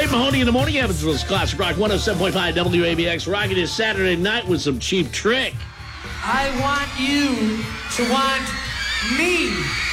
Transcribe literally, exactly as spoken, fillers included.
Brett Mahoney in the morning, Evansville's Classic Rock one oh seven point five W A B X, rocking his Saturday night with some Cheap Trick. I want you to want me.